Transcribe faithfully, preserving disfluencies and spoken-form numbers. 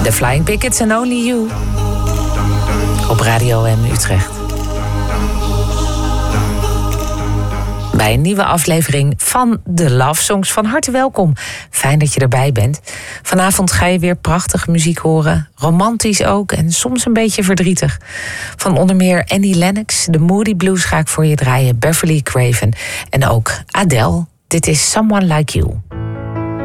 The Flying Pickets and Only You. Op Radio M Utrecht. Bij een nieuwe aflevering van de Love Songs. Van harte welkom. Fijn dat je erbij bent. Vanavond ga je weer prachtige muziek horen. Romantisch ook en soms een beetje verdrietig. Van onder meer Annie Lennox, de Moody Blues ga ik voor je draaien. Beverly Craven en ook Adele. Dit is Someone Like You.